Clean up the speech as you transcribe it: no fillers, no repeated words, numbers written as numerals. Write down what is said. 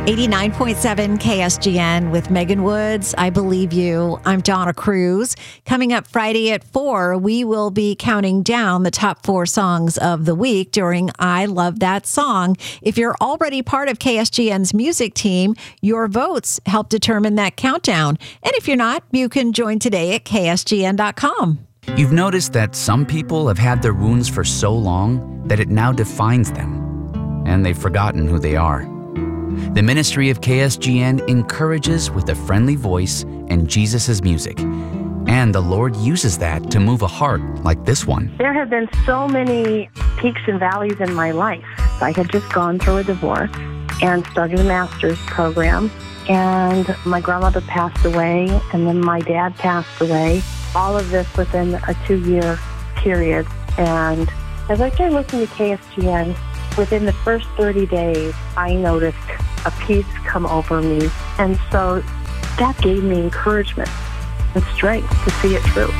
89.7 KSGN with Megan Woods. I believe you. I'm Donna Cruz. Coming up Friday at 4, we will be counting down the top 4 songs of the week during I Love That Song. If you're already part of KSGN's music team, your votes help determine that countdown. And if you're not, you can join today at ksgn.com. You've noticed that some people have had their wounds for so long that it now defines them, and they've forgotten who they are. The ministry of KSGN encourages with a friendly voice and Jesus' music. And the Lord uses that to move a heart like this one. There have been so many peaks and valleys in my life. I had just gone through a divorce and started a master's program. And my grandmother passed away, and then my dad passed away. All of this within a 2-year period. And as I started listening to KSGN, within the first 30 days, I noticed a peace come over me. And so that gave me encouragement and strength to see it through.